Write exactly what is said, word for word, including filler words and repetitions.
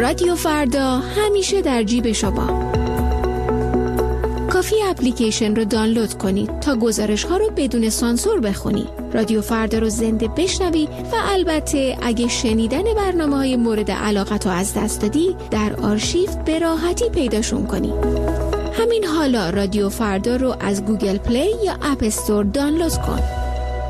رادیو فردا همیشه در جیب شما. کافی اپلیکیشن رو دانلود کنید تا گزارش ها رو بدون سانسور بخونید. رادیو فردا رو زنده بشنوی و البته اگه شنیدن برنامه های مورد علاقت رو از دست دادی در آرشیو به راحتی پیداشون کنی. همین حالا رادیو فردا رو از گوگل پلی یا اپ استور دانلود کن.